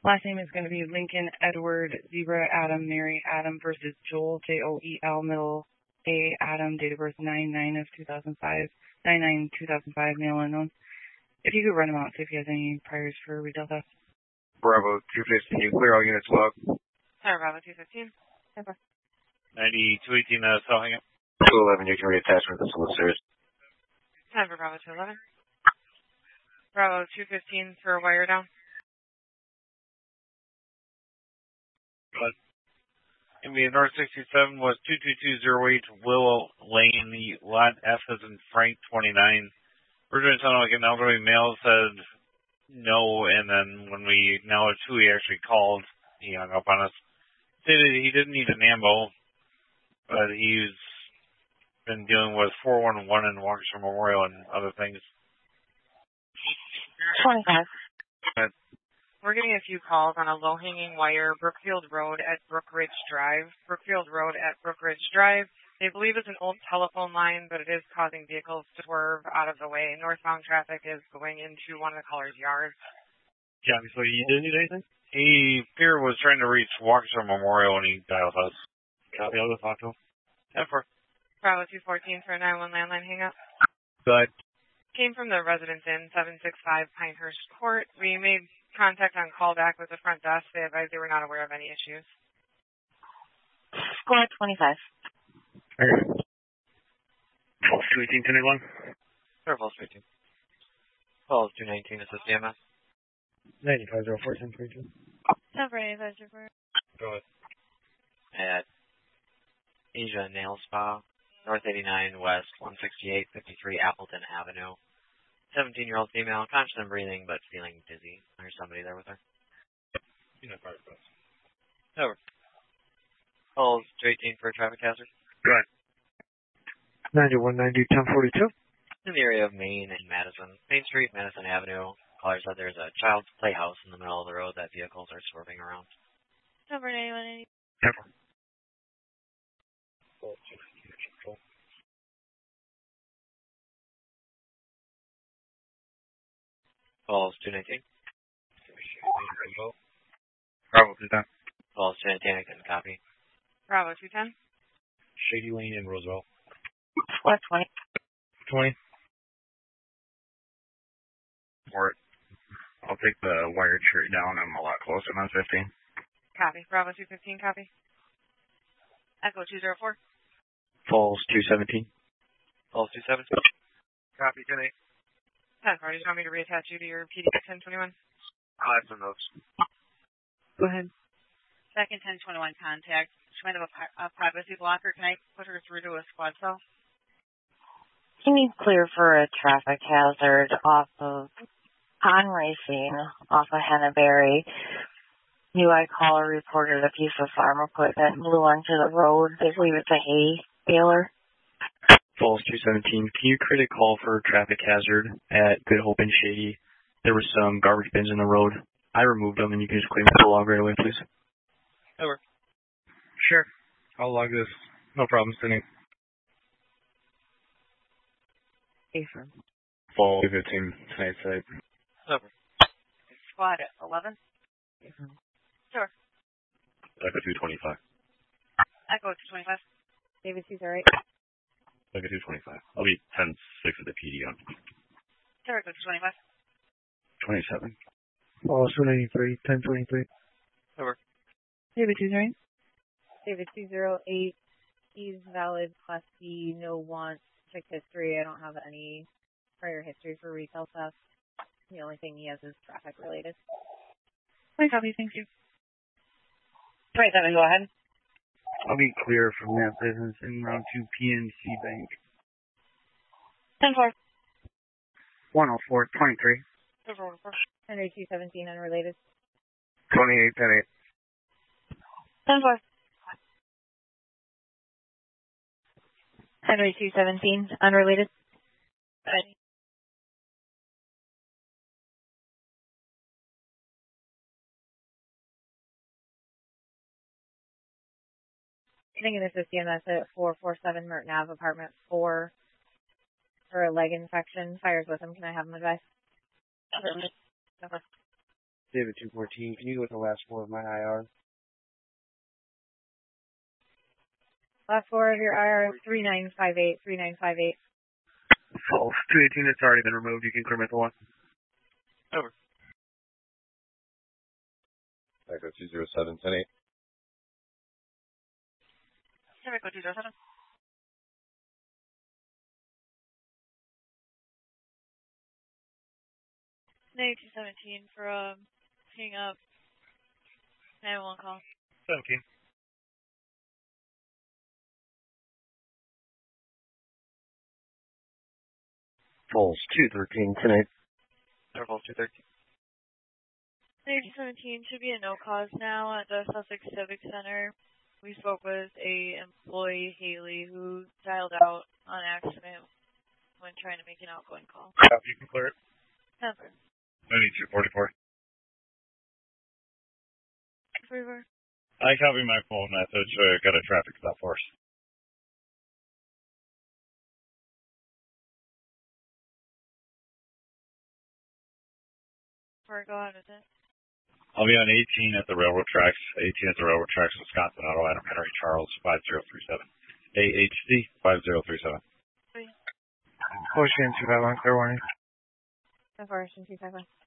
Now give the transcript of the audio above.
Last name is going to be Lincoln Edward Zebra Adam Mary Adam versus Joel Joel middle A Adam, date of birth 9/9 of 2005, 9/9/2005, male unknown. If you could run him out, see if he has any priors for retail theft. Bravo 215, you clear all units log. Sorry, Bravo 215. 9218, cell hang up. 211, you can reattach with the solicitors. Time for Bravo 211. Bravo 215 for a wire down. India North 67 was 22208 Willow Lane, the lot F as in Frank 29. Originally sounded like an elderly male, said no, and then when we acknowledged who he actually called, he hung up on us. Stated he didn't need an ambo, but he's been dealing with 411 and Waukesha Memorial and other things. 25. We're getting a few calls on a low-hanging wire, Brookfield Road at Brookridge Drive. Brookfield Road at Brookridge Drive. They believe it's an old telephone line, but it is causing vehicles to swerve out of the way. Northbound traffic is going into one of the caller's yards. Yeah, so you didn't need anything? He appeared was trying to reach Waukesha Memorial and he dialed us. Copy, I'll go talk to him. 10-4. Bravo 214 for a 911 landline hang-up. Go ahead. Came from the Residence Inn, 765 Pinehurst Court. We made contact on callback with the front desk. They advised they were not aware of any issues. Squad 25. Okay. Pulse 218, 1081. Sure, Pulse 218. Pulse 219, this is DMS. 9504, 1032. Number 9504. Go ahead. At Asia Nail Spa, North 89 West 168 53 Appleton Avenue. 17-year-old female, conscious and breathing, but feeling dizzy. There's somebody there with her. You're not part of us. Over. Pulse 218 for a traffic hazard. Go ahead. 9190, 1042. In the area of Main and Madison. Main Street, Madison Avenue. Caller said there's a child's playhouse in the middle of the road that vehicles are swerving around. Number 9180. Careful. Pulse 219. Bravo 210. Pulse 210, I can copy. Bravo 210. Shady Lane in Roosevelt. Squad 20. 20. For it. I'll take the wired shirt down. I'm a lot closer than 15. Copy. Bravo 215, copy. Echo 204. Falls 217. Pulse 217. Copy, 10-8. 10-4. Do you want me to reattach you to your PD 1021? I'll have some notes. Go ahead. Second 1021 contact. She might have a privacy blocker. Can I put her through to a squad cell? He needs clear for a traffic hazard off of On Racing, off of Henneberry. UI caller reported a piece of farm equipment blew onto the road. They believe it's a hay baler. Falls 217. Can you create a call for traffic hazard at Good Hope and Shady? There were some garbage bins in the road. I removed them, and you can just clean up the log right away, please. Over. Sure. I'll log this. No problem, Cindy. Affirm. Fall 215, tonight's site. Over. Squad 11. Sure. Echo 225. Echo 225. David Caesar 8. Echo 225. I'll be 10-6 at the PD on. Sure, Echo 225. 27. Falls 293, 1023. Over. David Caesar 8. David 208. He's valid, Class B, no want, check history. I don't have any prior history for retail theft. The only thing he has is traffic related. My copy, thank you. 27, go ahead. I'll be clear from that business in round 2 PNC Bank. 10-4. 104, 23. 102, 17, unrelated. 28, 10-8. 10-4. 102, 17, unrelated. Thinking this is CMS at 447 Merton Ave, apartment 4, for a leg infection. Fires with him. Can I have him advice? David 214, can you go with the last four of my IR? Last four of your IR, 3958, 3958. False. 218, it's already been removed. You can clear mental one. Over. Echo 207, 10-8. Echo 207. Negative 217 for hang up 911 call. 17. False 213, 10-8. False 213. Negative 17 should be a no cause now at the Sussex Civic Center. We spoke with a employee, Haley, who dialed out on accident when trying to make an outgoing call. You can clear it. Number. 9244. 44. I copy my phone message. Got a traffic stop for us. Go ahead with it. I'll be on 18 at the railroad tracks. 18 at the railroad tracks, Wisconsin Auto, Adam Henry Charles 5037. AHC 5037. Ocean 251, clear warning. Ocean 251.